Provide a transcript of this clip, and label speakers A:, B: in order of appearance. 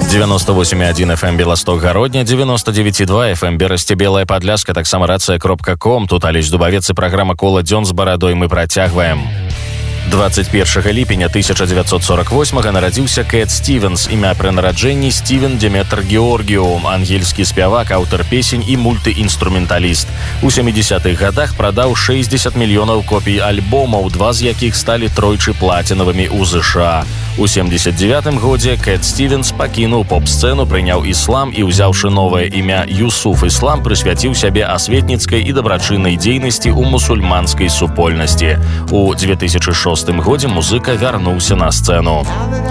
A: 98,1 FM Белосток Гародня, 99,2 FM Берасці Белая Падляшка, таксама рацыя.ком. Тут Алесь Дубавец і праграма «Кола дзён з барадой» мы працягваем. 21 ліпеня 1948 нарадзіўся Кэт Стівенс. Імя пры нараджэнні Стівен Деметр Георгіу, ангельскі спявак, аўтар песень і мультыінструменталіст. У 70-х гадах прадаў 60 мільёнаў копій альбомаў, два з якіх сталі тройчы плацінавымі ў ЗША. У 79-м годзе Кэт Стівенс пакінуў поп-сцэну, прыняў іслам і, узяўшы новае імя Юсуф Іслам, прысвяціў сябе асветніцкай і дабрачыннай дзейнасці ў мусульманскай супольнасці. У 2006 годзе музыка вярнуўся на сцэну.